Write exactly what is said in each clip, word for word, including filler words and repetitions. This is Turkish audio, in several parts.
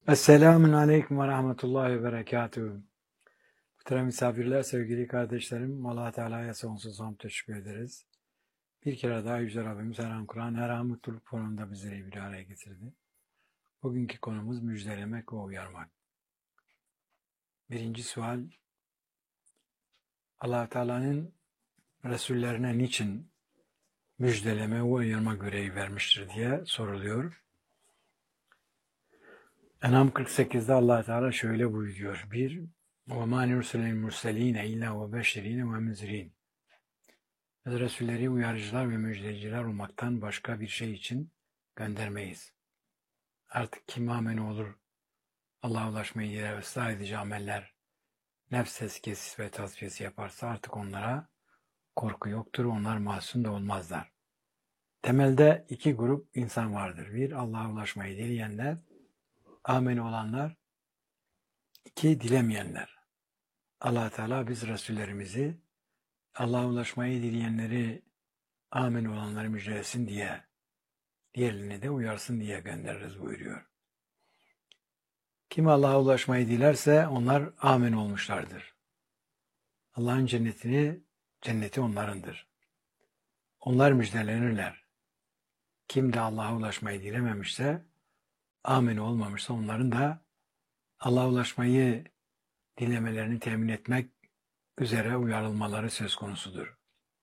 Esselamun Aleyküm ve Rahmetullahi ve Berekatuhu. Muhterem misafirler, sevgili kardeşlerim, Allah Teala'ya sonsuz hamd teşekkür ederiz. Bir kere daha Yüce Rabbimiz her an Kur'an, her an mutluluk fonunda bizleri bir araya getirdi. Bugünkü konumuz müjdelemek ve uyarmak. Birinci sual, Allah Teala'nın Resullerine niçin müjdeleme ve uyarma görevi vermiştir diye soruluyor. En'am kırk sekizde Allah Teala şöyle buyuruyor. bir وَمَا نُرْسِلِ الْمُرْسَلِينَ اِلَّا وَبَشِّرِينَ وَمُنْذِرِينَ Biz Resulleri uyarıcılar ve müjdeciler olmaktan başka bir şey için göndermeyiz. Artık kim amen olur, Allah'a ulaşmayı diler ve ıslah edici ameller, nefs tezkiyesi ve tasfiyesi yaparsa artık onlara korku yoktur, onlar masum da olmazlar. Temelde iki grup insan vardır. Bir, Allah'a ulaşmayı dileyenler, amen olanlar. İki, dilemeyenler. Allah Teala biz Resullerimizi Allah'a ulaşmayı dileyenleri, amin olanları müjdelesin diye, diğerlerini de uyarsın diye göndeririz buyuruyor. Kim Allah'a ulaşmayı dilerse onlar amin olmuşlardır. Allah'ın cennetini, cenneti onlarındır. Onlar müjdelenirler. Kim de Allah'a ulaşmayı dilememişse, amin olmamışsa onların da Allah'a ulaşmayı dilemelerini temin etmek üzere uyarılmaları söz konusudur.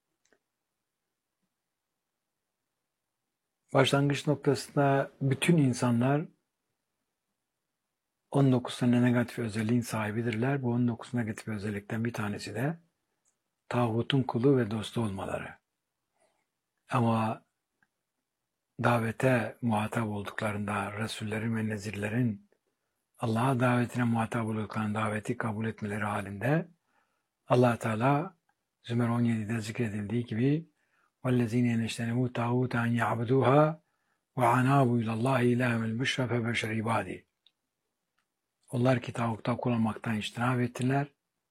Başlangıç noktasında bütün insanlar on dokuz tane negatif özelliğin sahibidirler. Bu on dokuz negatif özellikten bir tanesi de tağutun kulu ve dostu olmaları. Ama davete muhatap olduklarında Resullerin ve Nezirlerin Allah'a davetine muhatap olduklarında daveti kabul etmeleri halinde Allah Teala Zümer on yedide zikredildiği gibi وَالَّذ۪ينَ يَنَشْتَنِبُوا تَعُوتَ اَنْ يَعْبُدُوهَا وَعَنَابُوا اِلَى اللّٰهِ اِلَٰهَ الْبُشْرَ فَبَشَرِ عِبَادِهِ Onlar ki tağutta kullanmaktan içtinab ettiler.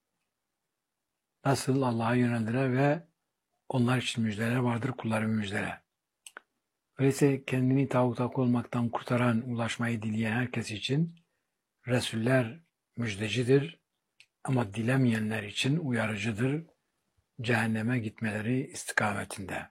Nasıl Allah'a yöneldiler ve onlar için müjdeler vardır, kulların müjdele. Öyleyse kendini tağuta olmaktan kurtaran, ulaşmayı dileyen herkes için Resuller müjdecidir ama dilemeyenler için uyarıcıdır, cehenneme gitmeleri istikametinde.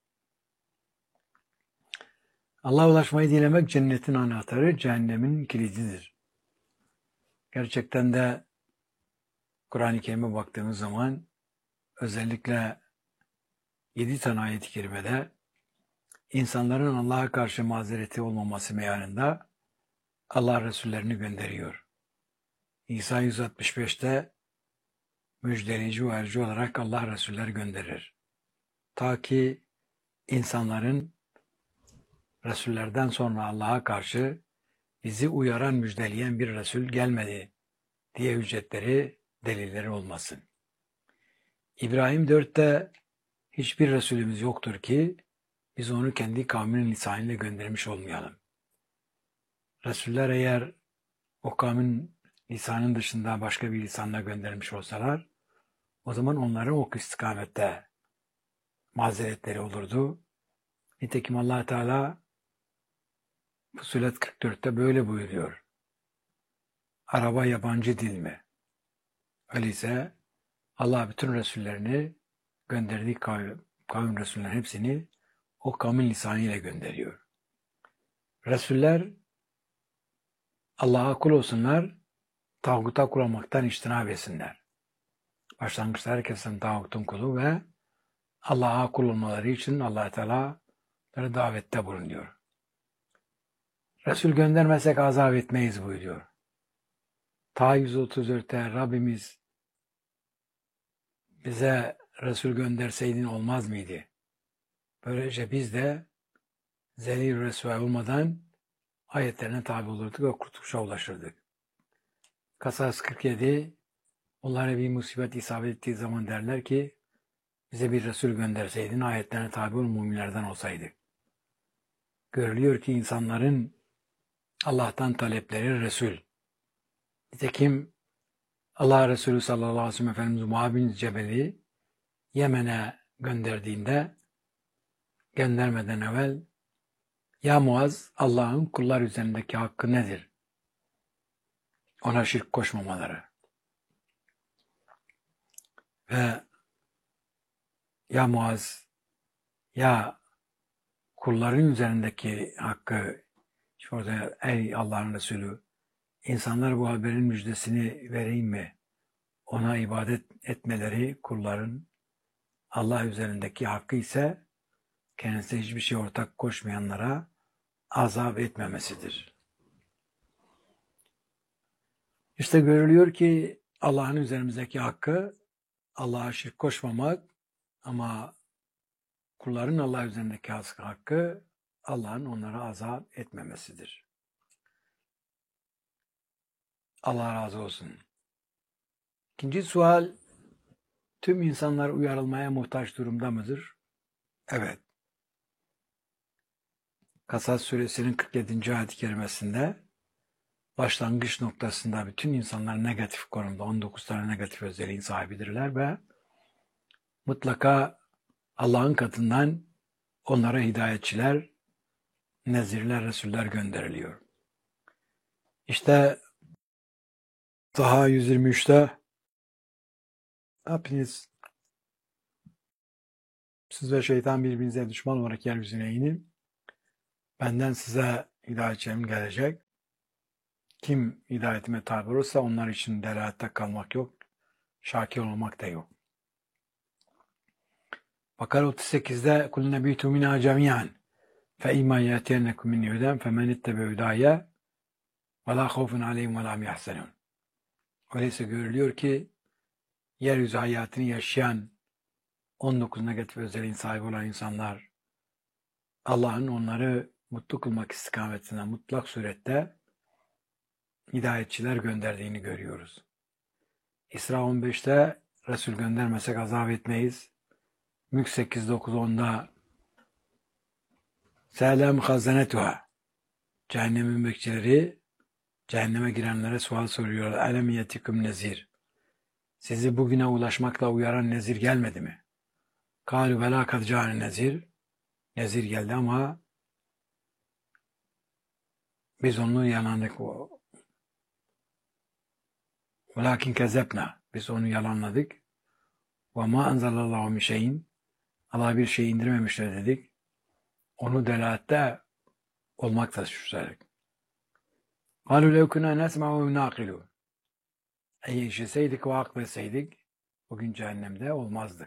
Allah'a ulaşmayı dilemek cennetin anahtarı, cehennemin kilididir. Gerçekten de Kur'an-ı Kerim'e baktığımız zaman özellikle yedi tane ayet-i kerimede insanların Allah'a karşı mazereti olmaması meyanında Allah Resullerini gönderiyor. İsa yüz altmış beşte müjdeleyici uyarıcı olarak Allah Resulleri gönderir. Ta ki insanların Resullerden sonra Allah'a karşı bizi uyaran, müjdeleyen bir Resul gelmedi diye hüccetleri, delilleri olmasın. İbrahim dörtte hiçbir Resulümüz yoktur ki biz onu kendi kavminin lisanıyla göndermiş olmayalım. Resuller eğer o kavmin lisanın dışında başka bir lisanla göndermiş olsalar, o zaman onların o istikamette mazeretleri olurdu. Nitekim Allah Teala Fussilet kırk dörtte böyle buyuruyor. Araba yabancı dil mi? Öyleyse Allah bütün Resullerini gönderdiği kavim, kavim Resullerin hepsini o kavmin lisanıyla gönderiyor. Resuller Allah'a kul olsunlar, tağuta kul olmaktan içtinab etsinler. Başlangıçta herkesin tağutun kulu ve Allah'a kul olmaları için Allah Teala'ları davette bulunuyor. Resul göndermesek azap etmeyiz buyuruyor. Ta yüz otuz dörtte Rabbimiz bize Resul gönderseydin olmaz mıydı? Böylece biz de zelil Resul olmadan ayetlerine tabi olurduk ve kurtuluşa ulaşırdık. Kasas kırk yedi onlara bir musibet isabet ettiği zaman derler ki bize bir Resul gönderseydin ayetlerine tabi ol müminlerden olsaydık. Görülüyor ki insanların Allah'tan talepleri Resul. Nitekim Allah Resulü sallallahu aleyhi ve sellem Efendimiz Muaz bin Cebel'i Yemen'e gönderdiğinde göndermeden evvel ya Muaz Allah'ın kullar üzerindeki hakkı nedir? ona şirk koşmamaları ve ya Muaz ya kulların üzerindeki hakkı, işte orada ey Allah'ın Resulü, insanlar bu haberin müjdesini vereyim mi? Ona ibadet etmeleri kulların Allah üzerindeki hakkı ise kendisine hiçbir şey ortak koşmayanlara azap etmemesidir. İşte görülüyor ki Allah'ın üzerimizdeki hakkı Allah'a şirk koşmamak, ama kulların Allah üzerindeki hakkı Allah'ın onlara azap etmemesidir. Allah razı olsun. İkinci sual, tüm insanlar uyarılmaya muhtaç durumda mıdır? Evet. Kasas suresinin kırk yedinci ayet-i kerimesinde başlangıç noktasında bütün insanlar negatif konumda, on dokuz tane negatif özelliğin sahibidirler ve mutlaka Allah'ın katından onlara hidayetçiler, nezirler, resuller gönderiliyor. İşte Taha yüz yirmi üçte hepiniz, siz ve şeytan birbirinize düşman olarak yeryüzüne inin. Benden size hidayetçilerim gelecek. Kim hidayetime tabi olursa onlar için delalette kalmak yok, şakir olmak da yok. Bakara otuz sekizde kul nebitu minâ cemiyan fe imâ yâtiyennekum min hudân femen ittebe hudâye ve lâ khawfun aleyhim ve lâ hum yahzenûn. Öyleyse görülüyor ki yeryüzü hayatını yaşayan on dokuz negatif özelliğin sahibi olan insanlar Allah'ın onları mutlu kılmak istikametine mutlak surette hidayetçiler gönderdiğini görüyoruz. İsra on beşte Resul göndermesek azap etmeyiz. Mülk sekiz, dokuz, onda Selam hazanetuha, cehennemin bekçileri cehenneme girenlere sual soruyorlar. Elem yetikum nezir, sizi bugüne ulaşmakla uyaran nezir gelmedi mi? Kâlu belâ kad câne nezir, nezir geldi ama biz onu yalanladık. Velakin kezebna, biz onu yalanladık. Ve ma enzelallahu min şeyin, Allah bir şey indirmemiştir dedik. Onu delalette olmakta suçladık. قالوا لو كنا نسمع ونعقل. Eğer işitseydik ve akletseydik bugün cehennemde olmazdık.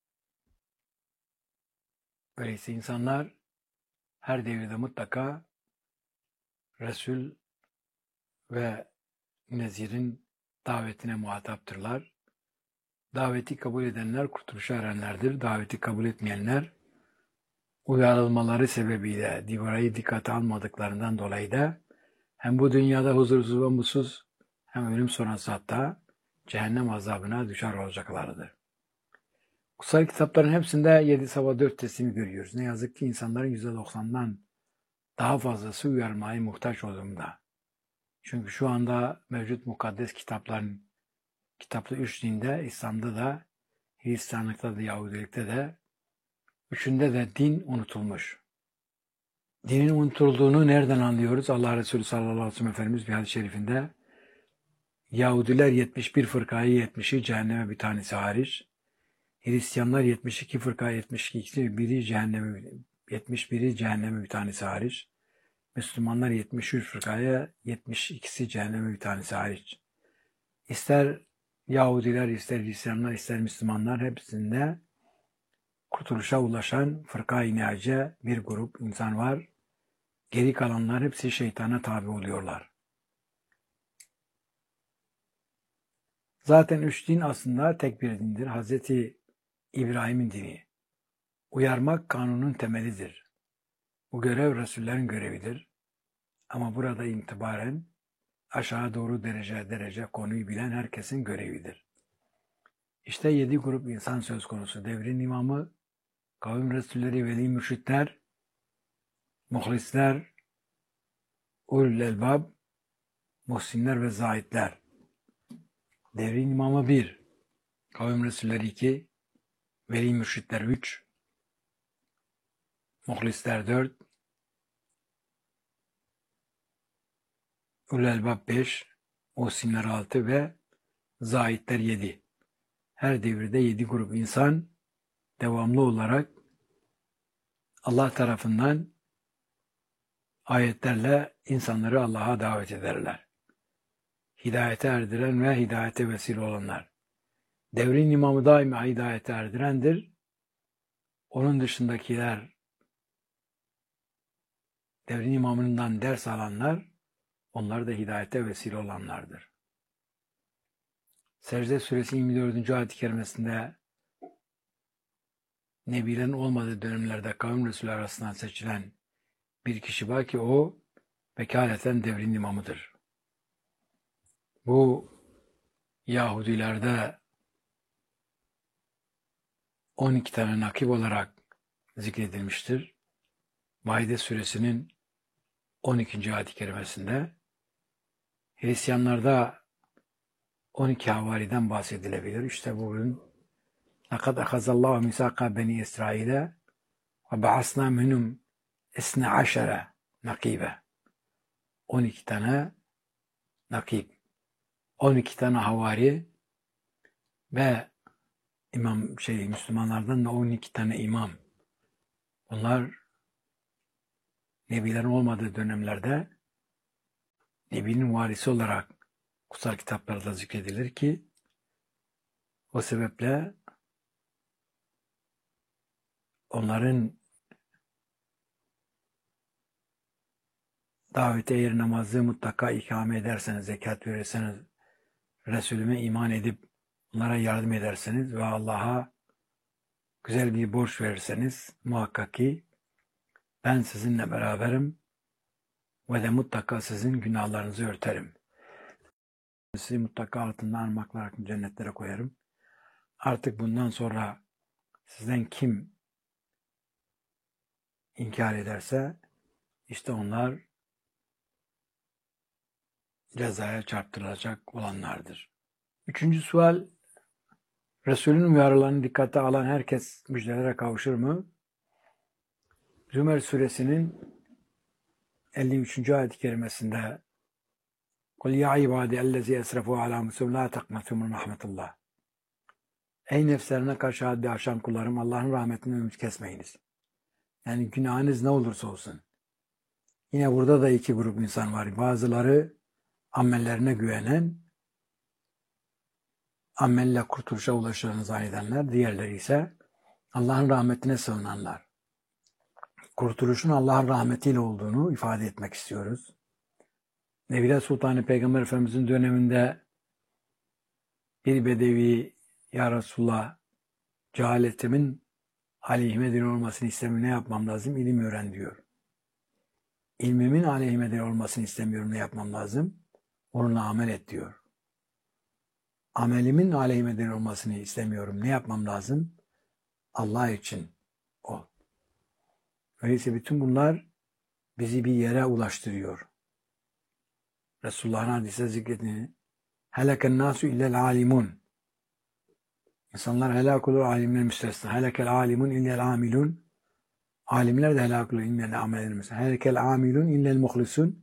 Öyleyse insanlar her devirde mutlaka Resul ve Nezir'in davetine muhataptırlar. Daveti kabul edenler kurtuluşa erenlerdir. Daveti kabul etmeyenler uyarılmaları sebebiyle divarayı dikkate almadıklarından dolayı da hem bu dünyada huzursuz ve mutsuz hem ölüm sonrası hatta cehennem azabına düşer olacaklardır. Kutsal kitapların hepsinde yedi sabah dört teslimi görüyoruz. Ne yazık ki insanların yüzde doksandan daha fazlası uyarmaya muhtaç olduğunda. Çünkü şu anda mevcut mukaddes kitapların, kitaplı üç dinde, İslam'da da, Hristiyanlıkta da, Yahudilikte de, üçünde de din unutulmuş. Dinin unutulduğunu nereden anlıyoruz? Allah Resulü sallallahu aleyhi ve sellem Efendimiz bir hadis-i şerifinde Yahudiler yetmiş bir fırkayı yetmişi cehenneme bir tanesi hariç, Hristiyanlar yetmiş iki fırkayı yetmiş iki biri cehenneme, yetmiş biri cehenneme bir tanesi hariç, Müslümanlar yetmiş üç fırkaya yetmiş ikisi cehenneme bir tanesi hariç. İster Yahudiler, ister Hristiyanlar, ister Müslümanlar hepsinde kurtuluşa ulaşan fırka-i nihace bir grup insan var. Geri kalanlar hepsi şeytana tabi oluyorlar. Zaten üç din aslında tek bir dindir. Hazreti İbrahim'in dini. Uyarmak kanunun temelidir. Bu görev Resullerin görevidir. Ama burada itibaren aşağı doğru derece derece konuyu bilen herkesin görevidir. İşte yedi grup insan söz konusu. Devrin imamı, kavim Resulleri, veli mürşitler, muhlisler, ulul elbab, muhsinler ve zahitler. Devrin imamı bir, kavim Resulleri iki, veli mürşitler üç, muhlisler dört, ulul elbab beş, Osimler altı ve Zahitler yedi. Her devirde yedi grup insan devamlı olarak Allah tarafından ayetlerle insanları Allah'a davet ederler. Hidayete erdiren ve hidayete vesile olanlar. Devrin imamı daima hidayete erdirendir. Onun dışındakiler, devrin imamından ders alanlar, onlar da hidayete vesile olanlardır. Secde suresi yirmi dördüncü ayet-i kerimesinde Nebilerin olmadığı dönemlerde kavim Resulü arasından seçilen bir kişi var ki o vekaleten devrin imamıdır. Bu Yahudilerde on iki tane nakib olarak zikredilmiştir. Maide suresinin on ikinci ayet-i kerimesinde. Hristiyanlarda on iki havariden bahsedilebilir. İşte bugün لَقَدْ أَخَذَ اللّٰهُ مِسَاقَ بَنِي إِسْرَائِيلَ وَبَعَثْنَا مِنْهُمْ اِسْنَ عَشَرَ nakibe. on iki tane nakib, on iki tane havari ve imam şey Müslümanlardan da on iki tane imam. Bunlar Nebilerin olmadığı dönemlerde Nebinin varisi olarak kutsal kitaplarda zikredilir ki o sebeple onların davete eğer namazı mutlaka ikame ederseniz, zekat verirseniz, Resulüme iman edip onlara yardım ederseniz ve Allah'a güzel bir borç verirseniz muhakkak ki ben sizinle beraberim ve de mutlaka sizin günahlarınızı örterim. Sizi mutlaka altından ırmaklar cennetlere koyarım. Artık bundan sonra sizden kim inkar ederse işte onlar cezaya çarptırılacak olanlardır. Üçüncü sual, Resulün uyarılarını dikkate alan herkes müjdelere kavuşur mu? Zümer suresinin elli üçüncü ayet-i kerimesinde قُلْ يَا عِبَادِ اَلَّذِي اَسْرَفُوا عَلَى مُسُمْ لَا تَقْنَتُوا مِنْ رَحْمَةِ اللّٰهِ Ey nefslerine karşı haddi aşan kullarım, Allah'ın rahmetinden ümit kesmeyiniz. Yani günahınız ne olursa olsun. Yine burada da iki grup insan var. Bazıları amellerine güvenen, amelle kurtuluşa ulaşacağını zannedenler. Diğerleri ise Allah'ın rahmetine sığınanlar. Kurtuluşun Allah'ın rahmetiyle olduğunu ifade etmek istiyoruz. Nebiler Sultanı Peygamber Efendimiz'in döneminde bir bedevi, ya Resulullah, cehaletimin aleyhime delil olmasını istemiyorum, ne yapmam lazım? İlim öğren diyor. İlmimin aleyhime delil olmasını istemiyorum, ne yapmam lazım? Onunla amel et diyor. Amelimin aleyhime delil olmasını istemiyorum, ne yapmam lazım? Allah için ol. Öyleyse bütün bunlar bizi bir yere ulaştırıyor. Resulullah'ın hadise zikrettiğini heleken nasu illel alimun. İnsanlar helak olur, alimler müstesna. Helekel alimun illel amilun. Alimler de helak olur, illel ameller müstesna. Helekel amilun illel muhlisun.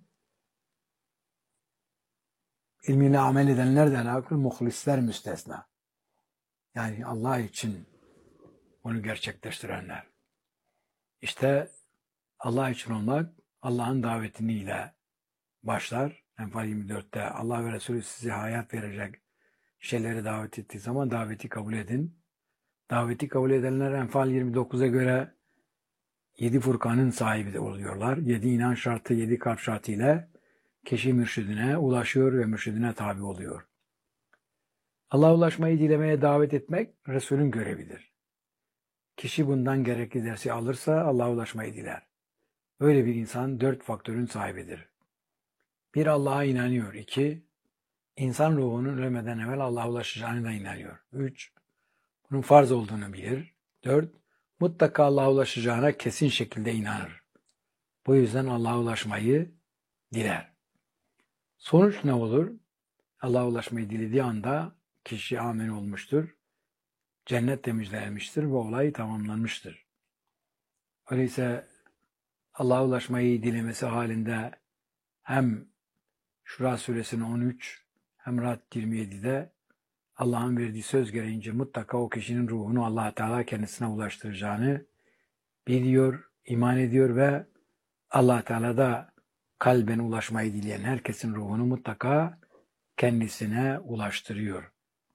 İlmiyle amel edenler de helak olur, muhlisler müstesna. Yani Allah için onu gerçekleştirenler. İşte Allah için olmak, Allah'ın davetiniyle başlar. Enfal yirmi dörtte Allah ve Resulü size hayat verecek şeyleri davet ettiği zaman daveti kabul edin. Daveti kabul edenler Enfal yirmi dokuza göre yedi Furkan'ın sahibi de oluyorlar. Yedi inanç şartı, yedi kalp şartı ile kişi mürşidine ulaşıyor ve mürşidine tabi oluyor. Allah'a ulaşmayı dilemeye davet etmek Resul'ün görevidir. Kişi bundan gerekli dersi alırsa Allah'a ulaşmayı diler. Böyle bir insan dört faktörün sahibidir. Bir, Allah'a inanıyor. İki, insan ruhunun ölmeden evvel Allah'a ulaşacağına da inanıyor. Üç, bunun farz olduğunu bilir. Dört, mutlaka Allah'a ulaşacağına kesin şekilde inanır. Bu yüzden Allah'a ulaşmayı diler. Sonuç ne olur? Allah'a ulaşmayı dilediği anda kişi amin olmuştur. Cennetle müjdelenmiştir ve olay tamamlanmıştır. Öyleyse Allah'a ulaşmayı dilemesi halinde hem Şura suresinin on üç hem Ra'd yirmi yedide Allah'ın verdiği söz gereğince mutlaka o kişinin ruhunu Allah Teala kendisine ulaştıracağını biliyor, iman ediyor ve Allah Teala da kalben ulaşmayı dileyen herkesin ruhunu mutlaka kendisine ulaştırıyor.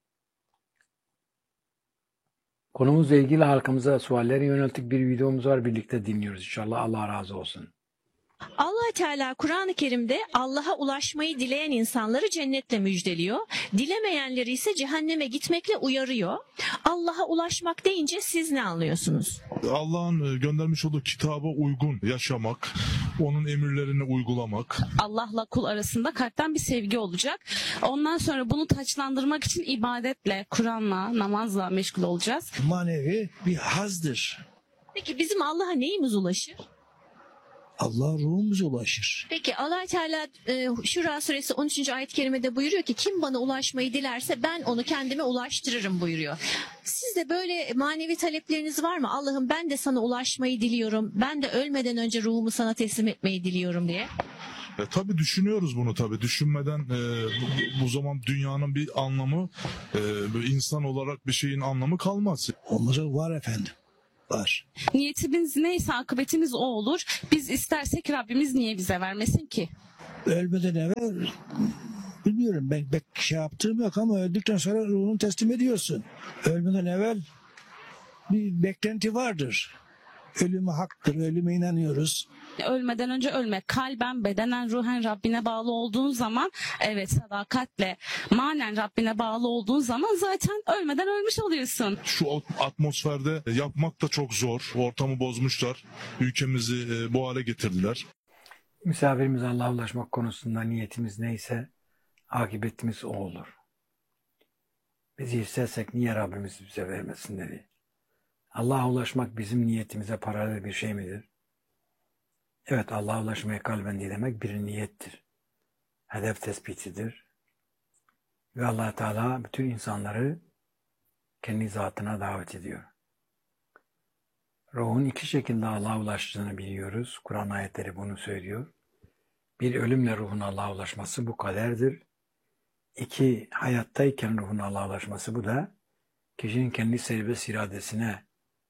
Konumuzla ilgili halkımıza sualleri yönelttik bir videomuz var. Birlikte dinliyoruz inşallah. Allah razı olsun. Allah Teala Kur'an-ı Kerim'de Allah'a ulaşmayı dileyen insanları cennetle müjdeliyor. Dilemeyenleri ise cehenneme gitmekle uyarıyor. Allah'a ulaşmak deyince siz ne anlıyorsunuz? Allah'ın göndermiş olduğu kitaba uygun yaşamak, onun emirlerini uygulamak. Allah'la kul arasında kalpten bir sevgi olacak. Ondan sonra bunu taçlandırmak için ibadetle, Kur'an'la, namazla meşgul olacağız. Manevi bir hazdır. Peki bizim Allah'a neyimiz ulaşır? Allah ruhumuza ulaşır. Peki Allah Teala e, Şura suresi on üçüncü ayet-i kerimede buyuruyor ki kim bana ulaşmayı dilerse ben onu kendime ulaştırırım buyuruyor. Sizde böyle manevi talepleriniz var mı? Allah'ım ben de sana ulaşmayı diliyorum. Ben de ölmeden önce ruhumu sana teslim etmeyi diliyorum diye. E, tabii düşünüyoruz bunu tabii. Düşünmeden e, bu, bu zaman dünyanın bir anlamı, e, böyle insan olarak bir şeyin anlamı kalmaz. Onları var efendim. Var. Niyetimiz neyse akıbetimiz o olur. Biz istersek Rabbimiz niye bize vermesin ki? Ölmeden evvel bilmiyorum ben pek şey yaptığım yok ama öldükten sonra ruhunu teslim ediyorsun. Ölmeden evvel bir beklenti vardır. Ölümü haktır, ölüme inanıyoruz. Ölmeden önce ölme. Kalben, bedenen, ruhen Rabbine bağlı olduğun zaman, evet sadakatle, manen Rabbine bağlı olduğun zaman zaten ölmeden ölmüş oluyorsun. Şu atmosferde yapmak da çok zor. Ortamı bozmuşlar. Ülkemizi bu hale getirdiler. Misafirimize Allah'a ulaşmak konusunda niyetimiz neyse akıbetimiz o olur. Biz istersek niye Rabbimiz bize vermesin dedi. Allah'a ulaşmak bizim niyetimize paralel bir şey midir? Evet, Allah'a ulaşmayı kalben dilemek bir niyettir. Hedef tespitidir. Ve Allah Teala bütün insanları kendi zatına davet ediyor. Ruhun iki şekilde Allah'a ulaştığını biliyoruz. Kur'an ayetleri bunu söylüyor. Bir, ölümle ruhun Allah'a ulaşması, bu kaderdir. İki, hayattayken ruhun Allah'a ulaşması, bu da kişinin kendi serbest iradesine,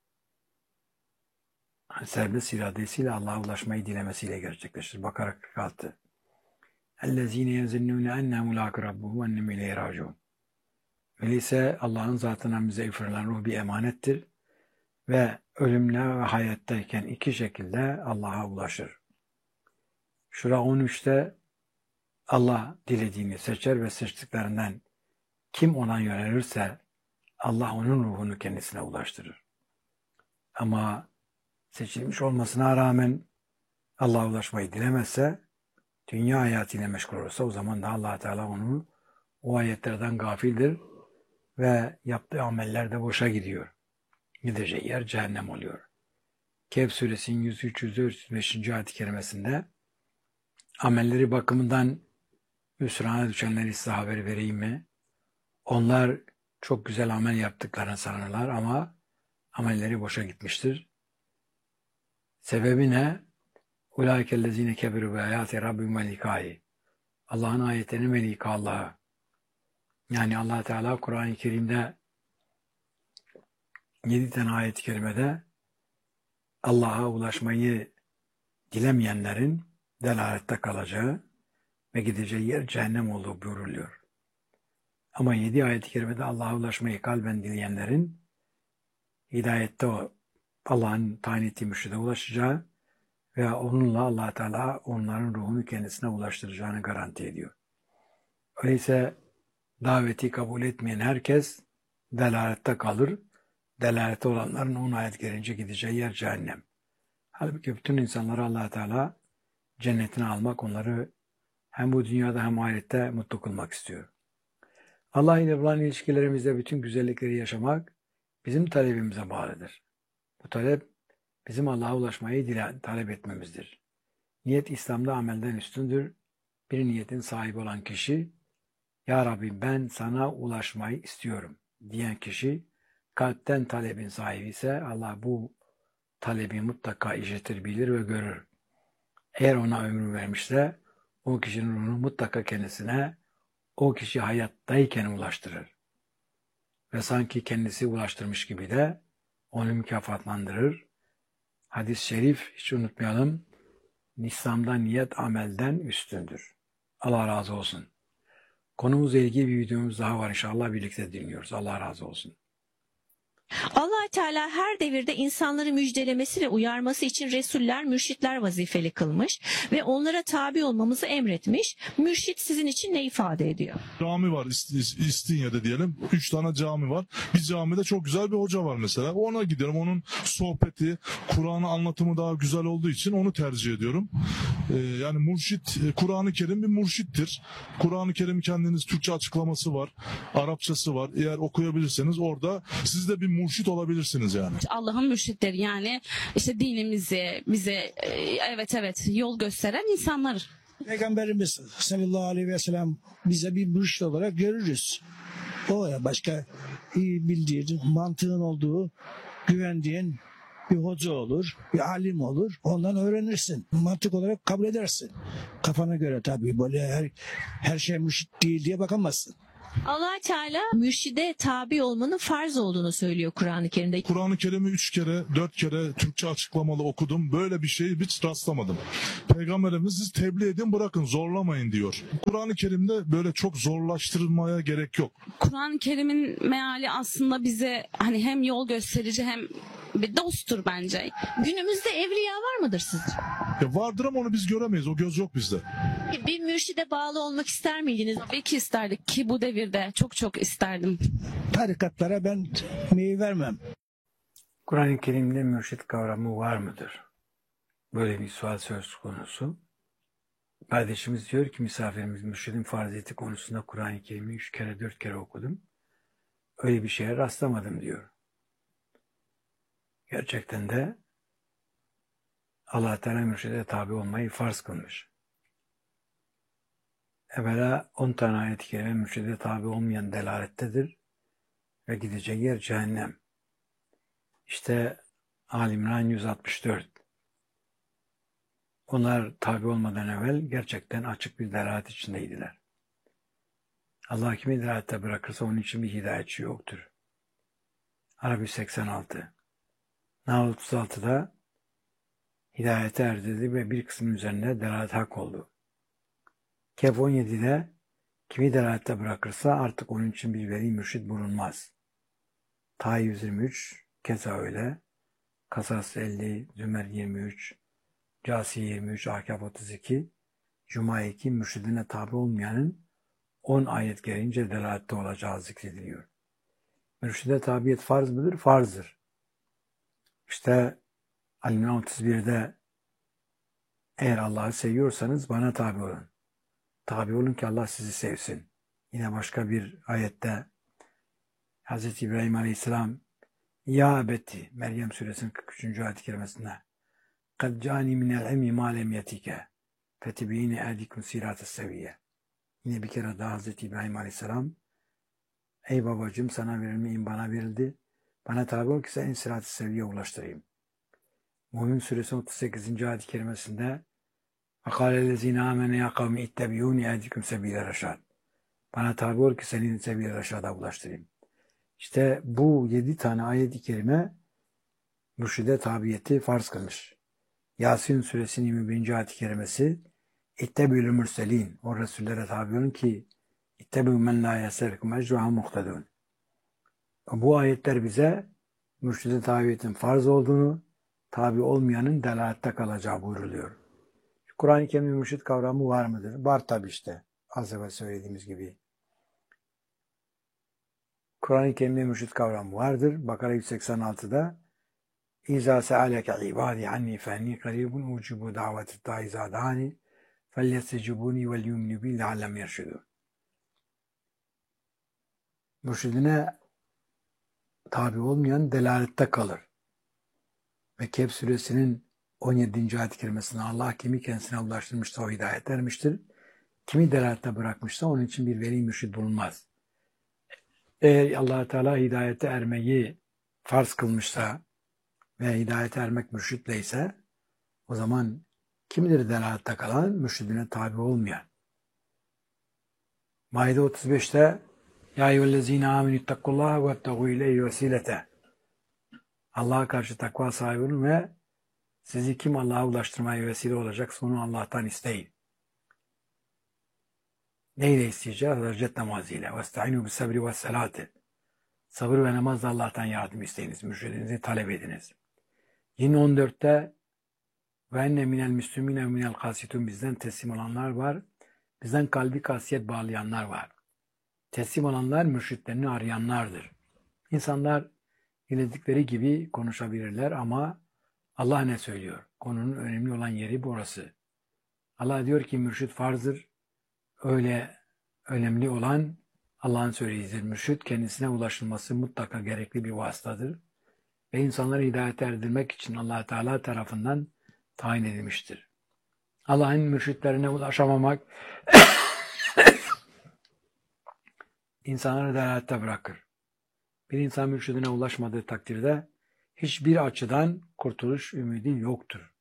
serbest iradesiyle Allah'a ulaşmayı dilemesiyle gerçekleşir. Bakara kırk altı. اَلَّذ۪ينَ يَزِنُّونَ اَنَّهُ مُلَاقِ رَبُّهُ وَاَنَّهُمْ اِلَيْهِ رَاجِعُونَ. Öyleyse Allah'ın zatına bize üfürülen ruh bir emanettir ve ölümle ve hayattayken iki şekilde Allah'a ulaşır. Şura on üçte Allah dilediğini seçer ve seçtiklerinden kim ona yönelirse Allah onun ruhunu kendisine ulaştırır. Ama seçilmiş olmasına rağmen Allah'a ulaşmayı dilemezse, dünya hayatıyla meşgul olursa o zaman da Allah Teala onu o ayetlerden gafildir ve yaptığı ameller de boşa gidiyor. Gideceği yer cehennem oluyor. Kehf suresinin yüz üç yüz dört yüz beşinci ayet-i kerimesinde amelleri bakımından hüsrana düşenleri size haber vereyim mi? Onlar çok güzel amel yaptıklarını sanırlar ama amelleri boşa gitmiştir. Sebebi ne? اُولَٰئِكَ الَّذ۪ينَ كَبِرُوا بِآيَاتِ رَبِّهِمْ وَلِقَائِهِ. Allah'ın ayetlerini ve lika Allah'a. Yani Allah Teala Kur'an-ı Kerim'de yedi tane ayet-i kerimede Allah'a ulaşmayı dilemeyenlerin delalette kalacağı ve gideceği yer cehennem olduğu buyuruluyor. Ama yedi ayet-i kerimede Allah'a ulaşmayı kalben dileyenlerin hidayette o Allah'ın tayin ettiği mürşide ulaşacağı ve onunla Allah Teala onların ruhunu kendisine ulaştıracağını garanti ediyor. Öyleyse daveti kabul etmeyen herkes delalette kalır. Delalette olanların on ayet gelince gideceği yer cehennem. Halbuki bütün insanları Allah Teala cennetine almak, onları hem bu dünyada hem ahirette mutlu kılmak istiyor. Allah ile olan ilişkilerimizde bütün güzellikleri yaşamak bizim talebimize bağlıdır. Bu talep bizim Allah'a ulaşmayı dile, talep etmemizdir. Niyet İslam'da amelden üstündür. Bir niyetin sahibi olan kişi, Ya Rabbi ben sana ulaşmayı istiyorum diyen kişi, kalpten talebin sahibi ise Allah bu talebi mutlaka işitir, bilir ve görür. Eğer ona ömür vermişse o kişinin ruhunu mutlaka kendisine o kişi hayattayken ulaştırır. Ve sanki kendisi ulaştırmış gibi de onu mükafatlandırır. Hadis-i şerif hiç unutmayalım. İslam'da niyet amelden üstündür. Allah razı olsun. Konumuzla ilgili bir videomuz daha var. İnşallah birlikte dinliyoruz. Allah razı olsun. Allah Teala her devirde insanları müjdelemesi ve uyarması için resuller, mürşitler vazifeli kılmış ve onlara tabi olmamızı emretmiş. Mürşit sizin için ne ifade ediyor? Cami var İst- İst- İstinye'de diyelim. Üç tane cami var. Bir camide çok güzel bir hoca var mesela. Ona gidiyorum. Onun sohbeti, Kur'an'ı anlatımı daha güzel olduğu için onu tercih ediyorum. Ee, yani murşit, e, Kur'an-ı Kerim bir murşittir. Kur'an-ı Kerim kendiniz Türkçe açıklaması var. Arapçası var. Eğer okuyabilirseniz orada siz de bir murşit olabilirsiniz yani. Allah'ın mürşitleri, yani işte dinimizi bize e, evet evet yol gösteren insanlar. Peygamberimiz sallallahu aleyhi ve sellem bize bir mürşit olarak görürüz. O ya başka iyi bildiğin, mantığın olduğu, güvendiğin bir hoca olur, bir alim olur. Ondan öğrenirsin. Mantık olarak kabul edersin. Kafana göre tabii, böyle her, her şey mürşit değil diye bakamazsın. Allah Teala mürşide tabi olmanın farz olduğunu söylüyor Kur'an-ı Kerim'de. Kur'an-ı Kerim'i üç kere, dört kere Türkçe açıklamalı okudum. Böyle bir şey hiç rastlamadım. Peygamberimiz siz tebliğ edin, bırakın, zorlamayın diyor. Kur'an-ı Kerim'de böyle çok zorlaştırmaya gerek yok. Kur'an-ı Kerim'in meali aslında bize hani hem yol gösterici hem bir dosttur bence. Günümüzde evliya var mıdır sizce? Ya vardır ama onu biz göremeyiz. O göz yok bizde. Bir mürşide bağlı olmak ister miydiniz? Tabii ki isterdik, ki bu devirde çok çok isterdim. Tarikatlara ben meyil vermem. Kur'an-ı Kerim'de mürşit kavramı var mıdır? Böyle bir sual söz konusu. Kardeşimiz diyor ki misafirimiz mürşidin farziyeti konusunda Kur'an-ı Kerim'i üç kere dört kere okudum. Öyle bir şeye rastlamadım diyor. Gerçekten de Allah Teala mürşide tabi olmayı farz kılmış. Evvela on tane ayet-i kerime mürşide tabi olmayan delalettedir ve gideceği yer cehennem. İşte Ali İmran yüz altmış dört. Onlar tabi olmadan evvel gerçekten açık bir delalet içindeydiler. Allah kimi delalette bırakırsa onun için bir hidayetçi yoktur. Arap yüz seksen altı. Nahl otuz altıda hidayete erdirdi ve bir kısmın üzerine delalet hak oldu. Kehf on yedide kimi delalette bırakırsa artık onun için bir veli mürşid bulunmaz. Taha yüz yirmi üç keza öyle. Kasas elli, Zümer yirmi üç, Câsiye yirmi üç, Ahkâf otuz iki, Cuma iki mürşidine tabi olmayanın on ayet gelince delalette olacağı zikrediliyor. Mürşide tabiyet farz mıdır? Farzdır. İşte Al-İmran otuz birde eğer Allah'ı seviyorsanız bana tabi olun. Tabi olun ki Allah sizi sevsin. Yine başka bir ayette Hazreti İbrahim Aleyhisselam Ya ebeti Meryem suresinin kırk üçüncü ayet-i kerimesinde قَدْ جَانِ مِنَ الْعِلْمِ مَا لَمْ يَتِكَ فَتِبِينِ اَدِكُمْ سِرَاتَ السَّوِيَّ. Yine bir kere daha Hazreti İbrahim Aleyhisselam ey babacığım sana verilmeyin bana verildi. Bana tabi ol ki seni sirat-ı seviye ulaştırayım. Mümin suresi otuz sekizinci ayet-i kerimesinde وَقَالَ الَّذ۪ينَ آمَنَ يَا قَوْمِ اِتَّبِيُونِ اَدِكُمْ سَب۪يلَ رَشَادٍ. Bana tabi ol ki senin sebil reşada ulaştırayım. İşte bu yedi tane ayet-i kerime mürşide tabiyeti farz kılmış. Yasin suresinin yirmi birinci ayet-i kerimesi İttebi'ül mürselin. O Resullere tabi olun ki İttebi'ü men la yeserkum ecruha muhtedun. Bu ayetler bize mürşide tabiyetin farz olduğunu, tabi olmayanın delalette kalacağı buyruluyor. Kur'an-ı Kerim'de mürşid kavramı var mıdır? Var tabi işte. Az evvel söylediğimiz gibi. Kur'an-ı Kerim'de mürşid kavramı vardır. Bakara yüz seksen altıda İzâ se'aleke ibâdî annî fennî karîbun ucibu daveti dâ izâ dâni felyestecibûnî vel yumnû bî leallem yerşudûn. Mürşidine tabi olmayan delalette kalır. Ve Kehf suresinin on yedinci ayet-i kerimesinde Allah kimi kendisine ulaştırmışsa o hidayet ermiştir. Kimi delalette bırakmışsa onun için bir veli mürşid bulunmaz. Eğer Allah Teala hidayete ermeyi farz kılmışsa ve hidayete ermek mürşidle ise o zaman kimidir delalette kalan? Mürşidine tabi olmayan. Maide otuz beşte Ya eyyühellezine amenü ittakullaha ve ebtegu ileyhi vesilete. Allah'a karşı takva sahibi olun ve sizi kim Allah'a ulaştırmaya vesile olacaksa onu Allah'tan isteyin. Neyle isteyeceğiz? Dercet namazıyla. Vesta'inu bis sabri ve salati. Sabır ve namazla Allah'tan yardım isteyiniz. Mürşidinizi talep ediniz. Yine on dörtte ve enne minel müslümine ve minel kasitun, bizden teslim olanlar var. Bizden kalbi kasiyet bağlayanlar var. Teslim olanlar mürşitlerini arayanlardır. İnsanlar diledikleri gibi konuşabilirler ama Allah ne söylüyor? Konunun önemli olan yeri burası. Allah diyor ki mürşit farzdır. Öyle önemli olan Allah'ın söylediğidir. Mürşit kendisine ulaşılması mutlaka gerekli bir vasıtadır. Ve insanları hidayete erdirmek için Allah Teala tarafından tayin edilmiştir. Allah'ın mürşitlerine ulaşamamak insanları delalette bırakır. Bir insan mürşidine ulaşmadığı takdirde hiçbir açıdan kurtuluş ümidi yoktur.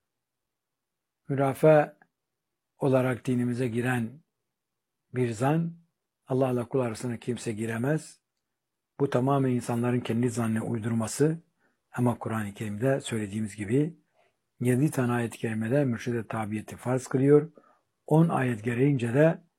Hürafe olarak dinimize giren bir zan, Allah'la kul arasına kimse giremez. Bu tamamen insanların kendi zannine uydurması, ama Kur'an-ı Kerim'de söylediğimiz gibi yedi tane ayet-i kerimede mürşide tabiyeti farz kılıyor. on ayet gereğince de